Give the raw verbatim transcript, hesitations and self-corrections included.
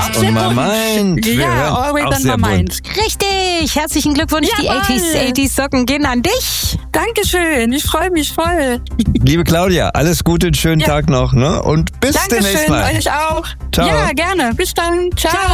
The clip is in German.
Always on my mind. Ja, Always on my mind. Richtig, herzlichen Glückwunsch. Die achtziger, achtziger Socken gehen an dich. Dankeschön, ich freue mich voll. Liebe Claudia, alles Gute, einen schönen ja. Tag noch, ne? Und bis Dankeschön, demnächst mal. Euch auch. Ciao. Ja, gerne. Bis dann. Ciao. Ciao.